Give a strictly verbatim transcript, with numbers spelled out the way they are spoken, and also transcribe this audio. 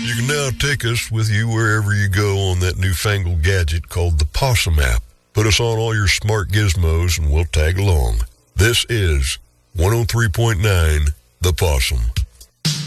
You can now take us with you wherever you go on that newfangled gadget called the Possum app. Put us on all your smart gizmos and we'll tag along. This is one oh three point nine The Possum.